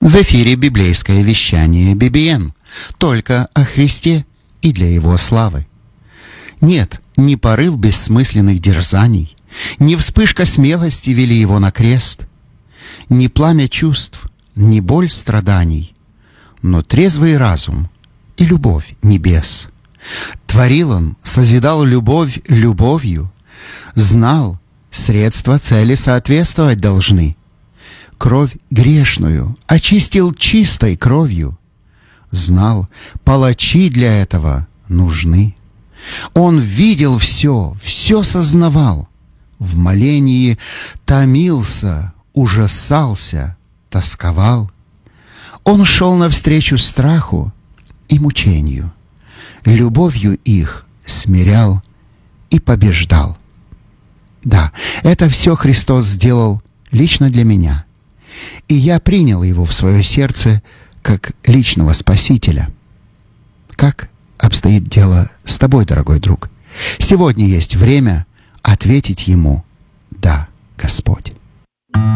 В эфире библейское вещание BBN. Только о Христе и для Его славы. Нет, не порыв бессмысленных дерзаний, не вспышка смелости вели Его на крест, не пламя чувств, не боль страданий, но трезвый разум и любовь небес. Творил Он, созидал любовь любовью, знал, средства цели соответствовать должны. Кровь грешную очистил чистой кровью. Знал, палачи для этого нужны. Он видел все сознавал. В молении томился, ужасался, тосковал. Он шел навстречу страху и мучению. Любовью их смирял и побеждал. Да, это все Христос сделал лично для меня. И я принял Его в свое сердце как личного Спасителя. Как обстоит дело с тобой, дорогой друг? Сегодня есть время ответить Ему: «Да, Господь».